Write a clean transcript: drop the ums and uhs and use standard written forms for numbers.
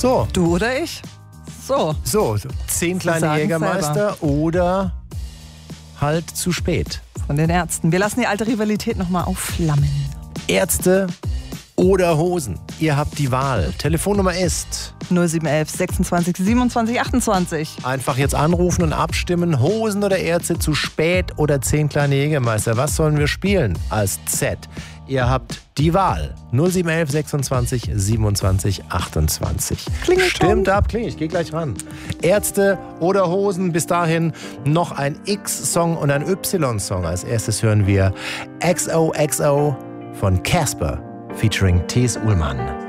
So. Du oder ich? So. So, 10 kleine sagen's Jägermeister oder halt zu spät. Von den Ärzten. Wir lassen die alte Rivalität nochmal aufflammen. Ärzte oder Hosen. Ihr habt die Wahl. Telefonnummer ist 0711 26 27 28. einfach jetzt anrufen und abstimmen. Hosen oder Ärzte, zu spät oder 10 kleine Jägermeister. Was sollen wir spielen als Z? Ihr habt die Wahl. 0711 26 27 28. Klingelt Stimmt ab, klingelt. Ich geh gleich ran. Ärzte oder Hosen. Bis dahin noch ein X-Song und ein Y-Song. Als erstes hören wir XOXO von Casper featuring T.S. Ullmann.